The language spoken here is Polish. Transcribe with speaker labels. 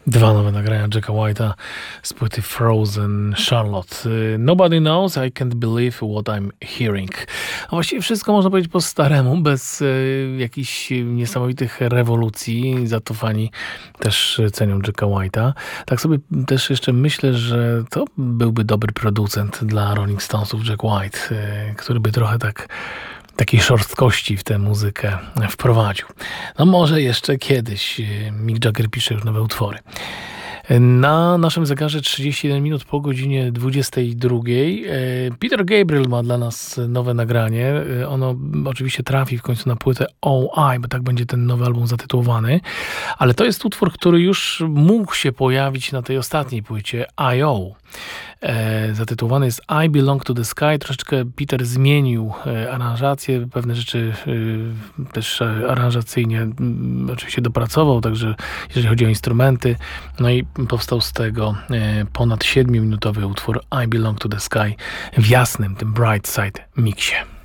Speaker 1: Dwa nowe nagrania Jacka White'a z płyty Frozen Charlotte. Nobody knows, I can't believe what I'm hearing. A właściwie wszystko można powiedzieć po staremu, bez jakichś niesamowitych rewolucji. Za to fani też cenią Jacka White'a. Tak sobie też jeszcze myślę, że to byłby dobry producent dla Rolling Stonesów, Jack White, który by trochę takiej szorstkości w tę muzykę wprowadził. No może jeszcze kiedyś. Mick Jagger pisze już nowe utwory. Na naszym zegarze 31 minut po godzinie 22. Peter Gabriel ma dla nas nowe nagranie. Ono oczywiście trafi w końcu na płytę OI, bo tak będzie ten nowy album zatytułowany. Ale to jest utwór, który już mógł się pojawić na tej ostatniej płycie I.O. Zatytułowany jest I Belong to the Sky. Troszeczkę Peter zmienił aranżację, pewne rzeczy też aranżacyjnie oczywiście dopracował, także jeżeli chodzi o instrumenty. No i powstał z tego ponad 7-minutowy utwór I Belong to the Sky w jasnym, tym Bright Side miksie.